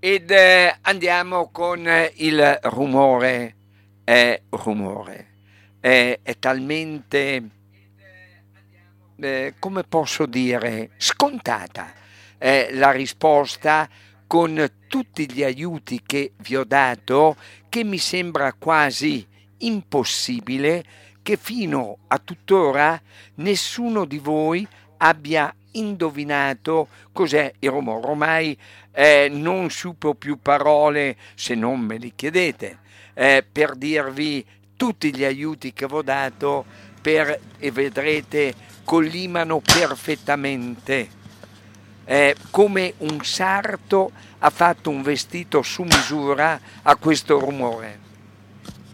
Ed andiamo con il rumore. Rumore. È talmente, come posso dire, scontata la risposta con tutti gli aiuti che vi ho dato, che mi sembra quasi impossibile che fino a tuttora nessuno di voi abbia indovinato cos'è il rumore. Ormai non sciupo più parole se non me li chiedete, per dirvi tutti gli aiuti che vi ho dato e vedrete collimano perfettamente. Come un sarto ha fatto un vestito su misura a questo rumore.